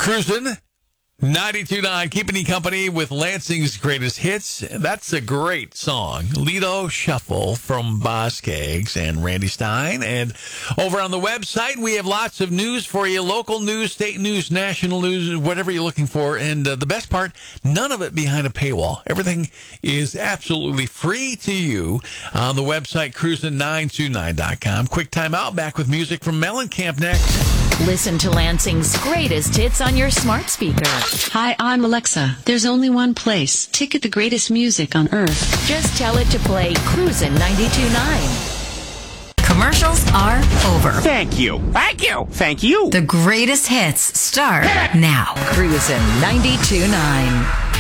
Cruisin' 92.9, keeping you company with Lansing's greatest hits. That's a great song. Lido Shuffle from Boz Skaggs and Randy Stein. And over on the website, we have lots of news for you. Local news, state news, national news, whatever you're looking for. And the best part, none of it behind a paywall. Everything is absolutely free to you on the website, cruisin929.com. Quick time out, back with music from Mellencamp next. Listen to Lansing's greatest hits on your smart speaker. Hi, I'm Alexa. There's only one place to get the greatest music on earth. Just tell it to play Cruisin' 92.9. Commercials are over. Thank you. Thank you. Thank you. The greatest hits start now. Cruisin' 92.9.